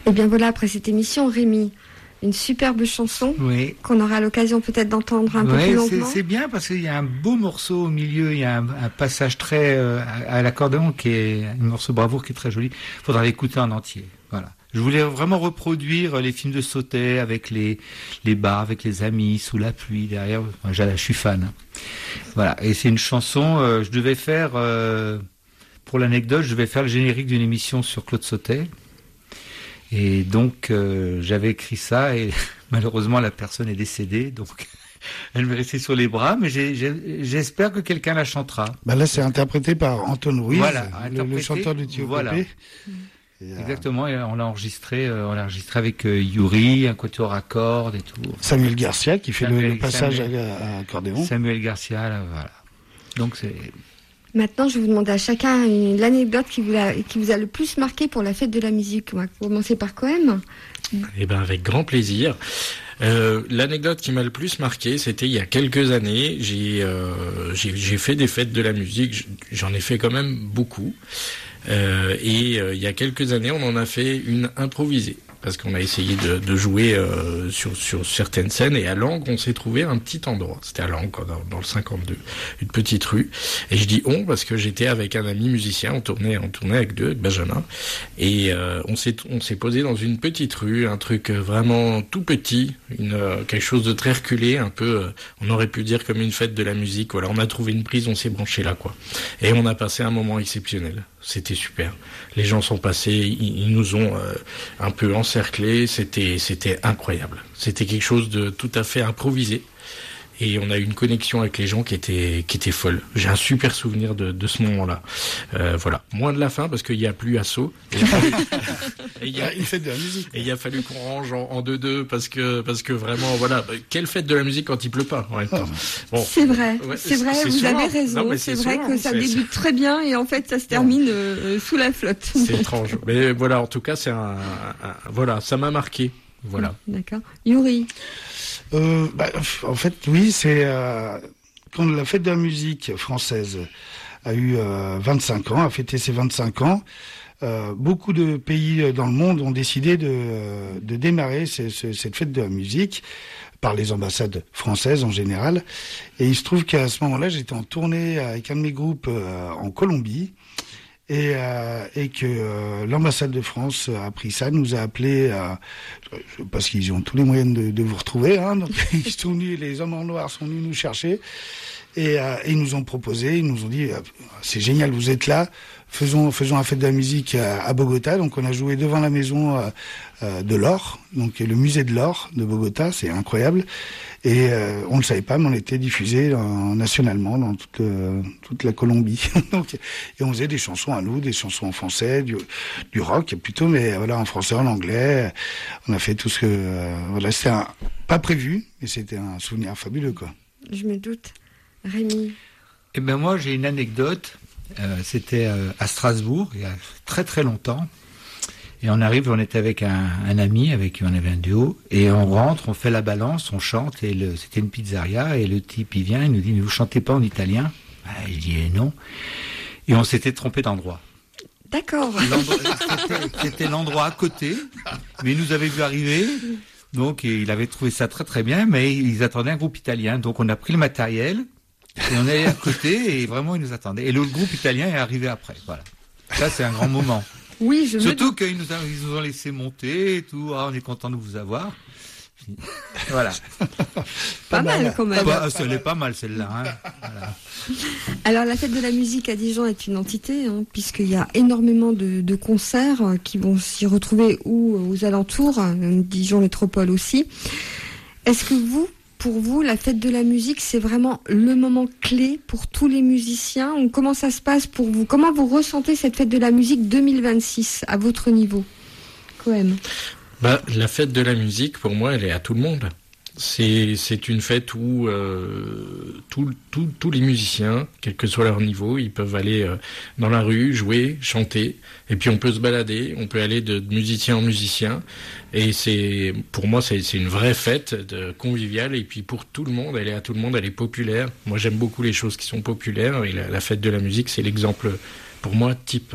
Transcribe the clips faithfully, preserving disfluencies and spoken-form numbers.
Et bien voilà, après cette émission, Rémi, une superbe chanson oui. qu'on aura l'occasion peut-être d'entendre un oui, peu plus longuement. C'est, c'est bien parce qu'il y a un beau morceau au milieu, il y a un, un passage très euh, à, à l'accordéon qui est un morceau bravoure qui est très joli. Il faudra l'écouter en entier. Voilà. Je voulais vraiment reproduire les films de Sautet avec les les bars, avec les amis, sous la pluie derrière. Enfin, je suis fan. Voilà. Et c'est une chanson. Euh, je devais faire, euh, pour l'anecdote, je devais faire le générique d'une émission sur Claude Sautet. Et donc euh, j'avais écrit ça et malheureusement la personne est décédée, donc elle me restait sur les bras, mais j'ai, j'ai, j'espère que quelqu'un la chantera. Bah là c'est interprété par Anton Ruiz, voilà, le, le chanteur du Tio voilà. Pépé. Et euh... Exactement, et on l'a enregistré, euh, on l'a enregistré avec euh, Yuri, un quatuor à cordes et tout. Samuel Garcia qui fait Samuel, le, le passage Samuel, à, à accordéon. Samuel Garcia, là, voilà. Donc c'est... Maintenant, je vais vous demander à chacun une, l'anecdote qui vous, a, qui vous a le plus marqué pour la fête de la musique. On va commencer par Coem. Eh ben, avec grand plaisir. Euh, l'anecdote qui m'a le plus marqué, c'était il y a quelques années. J'ai, euh, j'ai, j'ai fait des fêtes de la musique. J'en ai fait quand même beaucoup. Euh, et euh, il y a quelques années, on en a fait une improvisée. Parce qu'on a essayé de, de jouer euh, sur, sur certaines scènes, et à Langres, on s'est trouvé un petit endroit. C'était à Langres, dans, dans le cinquante-deux, une petite rue. Et je dis on parce que j'étais avec un ami musicien, on tournait, on tournait avec deux, avec Benjamin, et euh, on s'est, on s'est posé dans une petite rue, un truc vraiment tout petit, une euh, quelque chose de très reculé, un peu, euh, on aurait pu dire comme une fête de la musique. Voilà, on a trouvé une prise, on s'est branché là, quoi. Et on a passé un moment exceptionnel. C'était super. Les gens sont passés, ils, ils nous ont euh, un peu encerclés. C'était, c'était incroyable. C'était quelque chose de tout à fait improvisé. Et on a eu une connexion avec les gens qui était qui était folle. J'ai un super souvenir de, de ce moment-là. Euh, voilà. Moins de la fin parce qu'il y a plus assaut. Et il y a une fête de la musique. Et il a fallu qu'on range en, en deux-deux parce que parce que vraiment voilà. Quelle fête de la musique quand il pleut pas en même temps. Bon. C'est vrai. Ouais, c'est vrai. c'est vous souvent. avez raison. Non, c'est, c'est vrai souvent. que ça c'est, débute c'est... très bien et en fait ça se termine euh, sous la flotte. C'est étrange. Mais voilà. En tout cas, c'est un, un voilà. Ça m'a marqué. Voilà. D'accord. Yuri. Euh, bah, en fait, oui, c'est euh, quand la fête de la musique française a eu euh, vingt-cinq ans, a fêté ses vingt-cinq ans. Euh, beaucoup de pays dans le monde ont décidé de, de démarrer ces, ces, cette fête de la musique par les ambassades françaises en général. Et il se trouve qu'à ce moment-là, j'étais en tournée avec un de mes groupes euh, en Colombie. Et, euh, et que euh, l'ambassade de France a pris ça, nous a appelé euh, parce qu'ils ont tous les moyens de, de vous retrouver, hein, donc ils sont venus, les hommes en noir sont venus nous chercher et, euh, et ils nous ont proposé, ils nous ont dit euh, c'est génial, vous êtes là, faisons faisons la fête de la musique à, à Bogota. Donc on a joué devant la maison euh, euh, de l'or, donc le musée de l'or de Bogota, c'est incroyable. Et euh, on ne le savait pas, mais on était diffusé dans, nationalement dans toute, euh, toute la Colombie. Donc, et on faisait des chansons à nous, des chansons en français, du, du rock plutôt, mais voilà, en français, en anglais. On a fait tout ce que... Euh, voilà, c'était un, pas prévu, mais c'était un souvenir fabuleux, quoi. Je me doute. Rémi. Eh ben moi, j'ai une anecdote. Euh, c'était euh, à Strasbourg, il y a très très longtemps. Et on arrive, on était avec un, un ami, avec qui on avait un duo, et on rentre, on fait la balance, on chante, et le, c'était une pizzeria, et le type, il vient, il nous dit, mais vous chantez pas en italien? Ah, il dit, eh non. Et on s'était trompé d'endroit. D'accord. C'était, c'était l'endroit à côté, mais il nous avait vu arriver, donc il avait trouvé ça très très bien, mais ils attendaient un groupe italien, donc on a pris le matériel, et on est allé à côté, et vraiment ils nous attendaient. Et le groupe italien est arrivé après, voilà. Ça, c'est un grand moment. Oui, je Surtout me... qu'ils nous, a, ils nous ont laissé monter et tout. Ah, on est content de vous avoir. Voilà. Pas, pas mal, mal quand même. Bah, elle est pas mal celle-là. Hein. Voilà. Alors la fête de la musique à Dijon est une entité, hein, puisqu'il y a énormément de, de concerts qui vont s'y retrouver ou aux alentours, Dijon Métropole aussi. Est-ce que vous, pour vous, la fête de la musique, c'est vraiment le moment clé pour tous les musiciens? Comment ça se passe pour vous? Comment vous ressentez cette fête de la musique deux mille vingt-six à votre niveau, Coem? Bah, la fête de la musique, pour moi, elle est à tout le monde. C'est, c'est une fête où euh, tous tout, tout les musiciens, quel que soit leur niveau, ils peuvent aller euh, dans la rue, jouer, chanter, et puis on peut se balader, on peut aller de, de musicien en musicien, et c'est, pour moi, c'est, c'est une vraie fête de, conviviale, et puis pour tout le monde, elle est à tout le monde, elle est populaire. Moi, j'aime beaucoup les choses qui sont populaires, et la, la fête de la musique, c'est l'exemple, pour moi, type.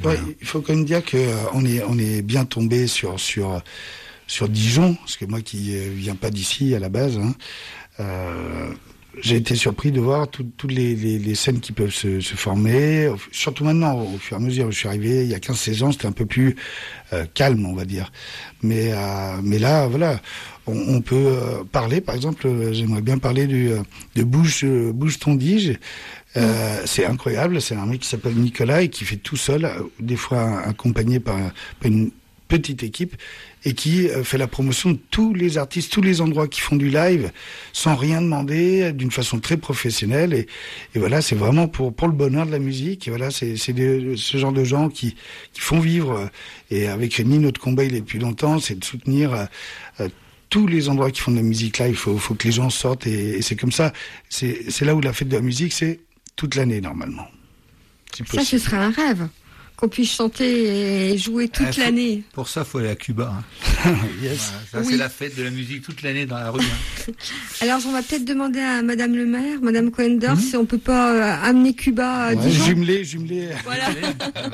Ouais, il faut quand même dire que euh, on est on est bien tombé sur sur sur Dijon, parce que moi qui euh, viens pas d'ici à la base, hein, euh, j'ai été surpris de voir toutes les, les, les scènes qui peuvent se, se former, surtout maintenant, au fur et à mesure où je suis arrivé, il y a quinze seize ans, c'était un peu plus euh, calme, on va dire. Mais, euh, mais là, voilà, on, on peut euh, parler, par exemple, euh, j'aimerais bien parler du, euh, de Bouge, euh, Bouge ton Dige. Euh, mmh. C'est incroyable, c'est un mec qui s'appelle Nicolas et qui fait tout seul, euh, des fois accompagné par, par une petite équipe, et qui fait la promotion de tous les artistes, tous les endroits qui font du live, sans rien demander, d'une façon très professionnelle. Et, et voilà, c'est vraiment pour pour le bonheur de la musique. Et voilà, c'est c'est de, ce genre de gens qui qui font vivre. Et avec Rémi, notre combat, il est depuis longtemps, c'est de soutenir euh, tous les endroits qui font de la musique live. Il faut faut que les gens sortent. Et, et c'est comme ça. C'est c'est là où la fête de la musique, c'est toute l'année normalement. Ça, ce serait un rêve. Qu'on puisse chanter et jouer toute ah, faut, l'année. Pour ça, il faut aller à Cuba. Hein. Yes. Voilà, ça, oui. C'est la fête de la musique toute l'année dans la rue. Hein. Alors, on va peut-être demander à Madame le maire, Madame Cohendorf, mmh. si on peut pas euh, amener Cuba à ouais, Dijon. Jumelé, jumelé. Voilà. ouais,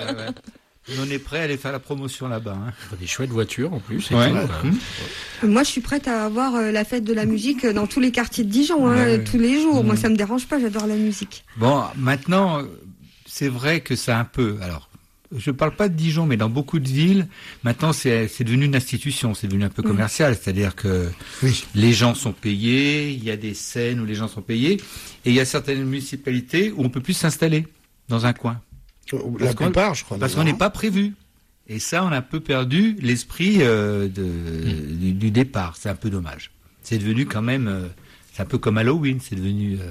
ouais. On est prêt à aller faire la promotion là-bas. Hein. Des chouettes voitures en plus. Ouais. Mmh. Moi, je suis prête à avoir euh, la fête de la musique dans tous les quartiers de Dijon, hein, ouais, tous les jours. Mmh. Moi, ça me dérange pas, j'adore la musique. Bon, maintenant, c'est vrai que c'est un peu... Alors, je parle pas de Dijon, mais dans beaucoup de villes, maintenant c'est, c'est devenu une institution, c'est devenu un peu commercial, mmh. c'est-à-dire que oui. les gens sont payés, il y a des scènes où les gens sont payés, et il y a certaines municipalités où on peut plus s'installer dans un coin. La plupart, je crois. Parce qu'on n'est pas prévu. Et ça, on a un peu perdu l'esprit euh, de, mmh. du, du départ. C'est un peu dommage. C'est devenu quand même, euh, c'est un peu comme Halloween, c'est devenu... Euh,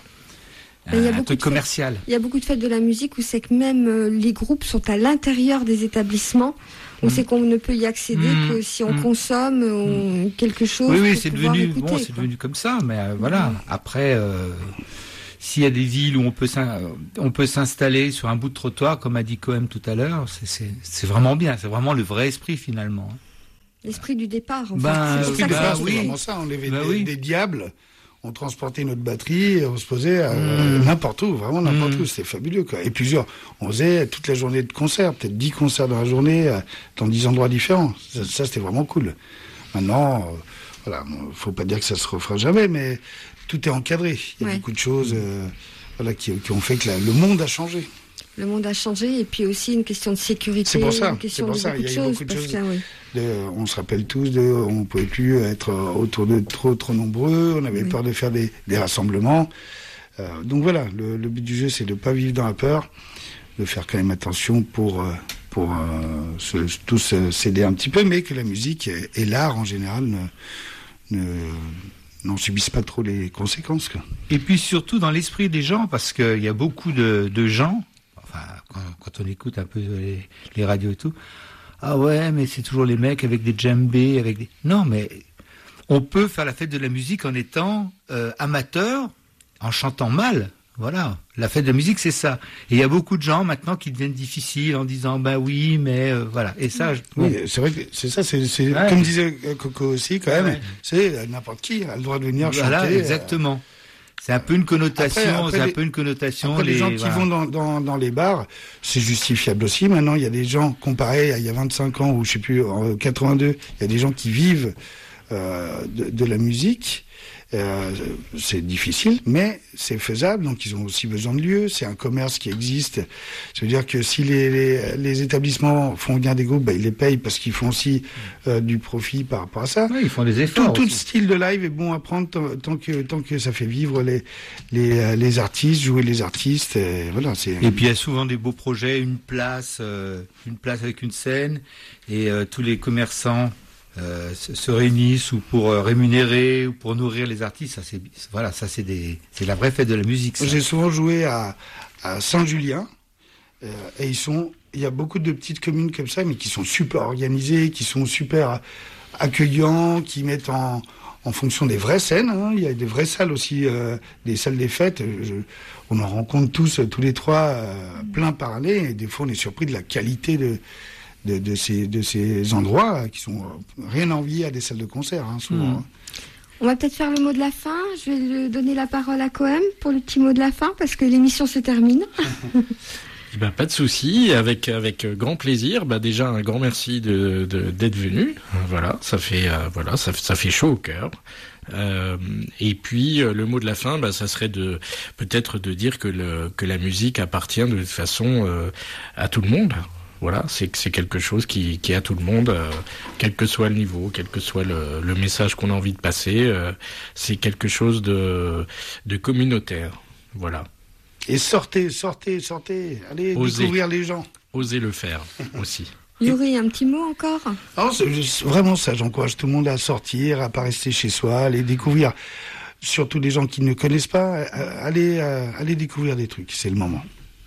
Il y a un truc commercial. Il y a beaucoup de fêtes de la musique où c'est que même euh, les groupes sont à l'intérieur des établissements. On mmh. sait qu'on ne peut y accéder mmh. que si on mmh. consomme on, quelque chose. Oui, oui, c'est devenu, écouter, bon, c'est devenu comme ça. Mais euh, voilà. Mmh. Après, euh, s'il y a des villes où on peut, on peut s'installer sur un bout de trottoir, comme a dit Cohen tout à l'heure, c'est, c'est, c'est vraiment bien. C'est vraiment le vrai esprit finalement. L'esprit du départ. En ben, fait. C'est, oui, ça bah, c'est oui. vraiment ça. On avait bah, des, oui. des diables. On transportait notre batterie, on se posait à, mmh. n'importe où, vraiment n'importe mmh. où, c'était fabuleux, quoi. Et plusieurs, on faisait toute la journée de concerts, peut-être dix concerts dans la journée, dans dix endroits différents. Ça, ça c'était vraiment cool. Maintenant, euh, voilà, faut pas dire que ça se refera jamais, mais tout est encadré. Il y a ouais. beaucoup de choses, euh, voilà, qui, qui ont fait que la, le monde a changé. Le monde a changé, et puis aussi une question de sécurité. C'est pour ça. Une question c'est pour de ça. beaucoup Il y a de eu choses, beaucoup de choses. Que, oui. de, on se rappelle tous de, on pouvait plus être autour de trop, trop nombreux. On avait oui. peur de faire des, des rassemblements. Euh, donc voilà, le, le but du jeu, c'est de pas vivre dans la peur, de faire quand même attention pour, pour euh, se, tous s'aider un petit peu, mais que la musique et, et l'art en général ne, ne n'en subissent pas trop les conséquences, quoi. Et puis surtout dans l'esprit des gens, parce qu'il y a beaucoup de, de gens. Enfin, quand, quand on écoute un peu les, les radios et tout, ah ouais, mais c'est toujours les mecs avec des djembés, avec des... Non, mais on peut faire la fête de la musique en étant euh, amateur, en chantant mal. Voilà, la fête de la musique, c'est ça. Et il y a beaucoup de gens maintenant qui deviennent difficiles en disant, bah oui, mais euh, voilà. Et ça, je... oui, c'est vrai que c'est ça, c'est, c'est ouais. comme disait Coco aussi, quand même, ouais. c'est n'importe qui a le droit de venir voilà, chanter. Exactement. Euh... C'est un peu une connotation, après, après c'est un les, peu une connotation. Après, les, les gens voilà. qui vont dans, dans, dans les bars, c'est justifiable aussi. Maintenant, il y a des gens, comparés à il y a vingt-cinq ans, ou je sais plus, en quatre-vingt-deux, il y a des gens qui vivent euh, de, de la musique. Euh, c'est difficile, mais c'est faisable. Donc, ils ont aussi besoin de lieux. C'est un commerce qui existe. Je veux dire que si les, les, les établissements font bien des groupes, bah, ils les payent parce qu'ils font aussi euh, du profit par rapport à ça. Oui, ils font des efforts. Tout, tout style de live est bon à prendre tant, tant que tant que ça fait vivre les les, les artistes, jouer les artistes. Et voilà. C'est. Et puis il y a souvent des beaux projets, une place, euh, une place avec une scène, et euh, tous les commerçants. Euh, se, se réunissent ou pour euh, rémunérer ou pour nourrir les artistes. Ça c'est voilà, ça c'est des c'est la vraie fête de la musique. Ça. J'ai souvent joué à, à Saint-Julien euh, et ils sont il y a beaucoup de petites communes comme ça, mais qui sont super organisées, qui sont super accueillants, qui mettent en en fonction des vraies scènes. Hein. Il y a des vraies salles aussi, euh, des salles des fêtes. Je, on en rencontre tous tous les trois euh, plein par année. Et des fois, on est surpris de la qualité de De, de, ces, de ces endroits qui sont euh, rien à envier à des salles de concert, hein, souvent. Mmh. On va peut-être faire le mot de la fin. Je vais le donner la parole à Cohen pour le petit mot de la fin, parce que l'émission se termine. Bah, pas de souci, avec avec grand plaisir. Bah déjà un grand merci de, de d'être venu. Voilà, ça fait euh, voilà, ça ça fait chaud au cœur. Euh, et puis euh, le mot de la fin, bah ça serait de peut-être de dire que le que la musique appartient de toute façon euh, à tout le monde. Voilà, c'est c'est quelque chose qui qui est à tout le monde, euh, quel que soit le niveau, quel que soit le le message qu'on a envie de passer. Euh, c'est quelque chose de de communautaire. Voilà. Et sortez, sortez, sortez. Allez Osez. découvrir les gens. Osez le faire aussi. Yuri, un petit mot encore? Non, c'est vraiment ça. J'encourage tout le monde à sortir, à pas rester chez soi, à aller découvrir. Surtout des gens qui ne connaissent pas. Allez, euh, allez découvrir des trucs. C'est le moment.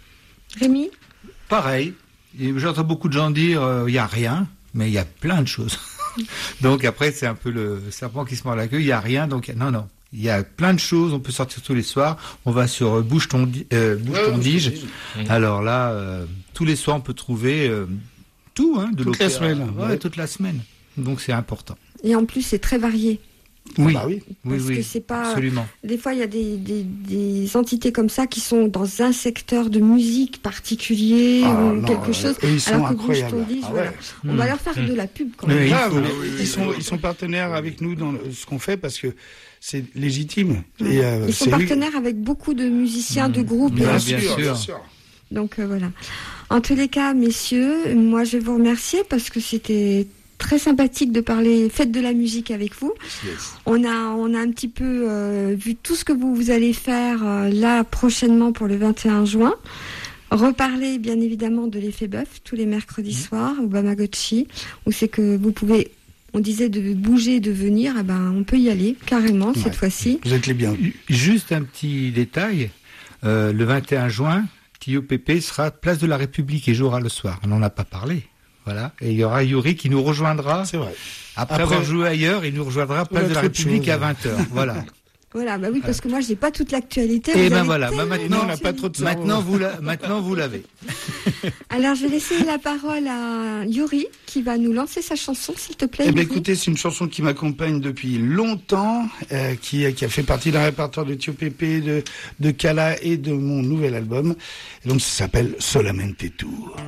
Rémi? Pareil. J'entends beaucoup de gens dire il euh, y a rien, mais il y a plein de choses. Donc après, c'est un peu le serpent qui se mord la queue. Il y a rien, donc non, non. Il y a plein de choses, on peut sortir tous les soirs. On va sur euh, Bouge ton, euh, Bouge ton Dige. Mmh. Alors là, euh, tous les soirs, on peut trouver euh, tout, hein, de toute la semaine. Ouais, ouais, toute la semaine. Donc c'est important. Et en plus, c'est très varié. Oui, ah bah oui. Parce oui, oui, que c'est pas. Absolument. Des fois, il y a des, des, des entités comme ça qui sont dans un secteur de musique particulier ah, ou non, quelque euh, chose. Eux, ils sont alors que incroyables. Bouge ton Dige, Ah voilà. ouais. On mmh. va leur faire mmh. de la pub quand Oui, même. Ah, oui, oui, oui, ils oui, sont oui. ils sont partenaires avec nous dans ce qu'on fait parce que c'est légitime. Et, euh, Ils sont c'est partenaires lui... avec beaucoup de musiciens, de groupes. Bien et sûr, ainsi de suite. bien sûr. Donc euh, voilà. En tous les cas, messieurs, moi je vais vous remercier parce que c'était très sympathique de parler fête de la musique avec vous. Yes. On a on a un petit peu euh, vu tout ce que vous, vous allez faire euh, là prochainement pour le vingt et un juin. Reparler bien évidemment de l'effet bœuf tous les mercredis mmh. soirs au Bamagotchi, où c'est que vous pouvez, on disait de bouger, de venir, eh ben on peut y aller carrément ouais. cette fois-ci. Vous êtes les bienvenus. Juste un petit détail, euh, le vingt et un juin, Tio Pépé sera place de la République et jouera le soir. On n'en a pas parlé. Voilà. Et il y aura Yuri qui nous rejoindra. C'est vrai. Après, Après avoir joué ailleurs, il nous rejoindra place de la République à vingt heures. Voilà. Voilà, bah oui, parce que moi, je n'ai pas toute l'actualité. Et ben voilà, bah maintenant, on n'a pas trop de temps. Maintenant, vous la, maintenant, vous l'avez. Alors, je vais laisser la parole à Yuri, qui va nous lancer sa chanson, s'il te plaît. Eh bien, écoutez, c'est une chanson qui m'accompagne depuis longtemps, euh, qui, qui a fait partie d'un répertoire de Tio Pépé, de, de Kala et de mon nouvel album. Et donc, ça s'appelle Solamente Tu.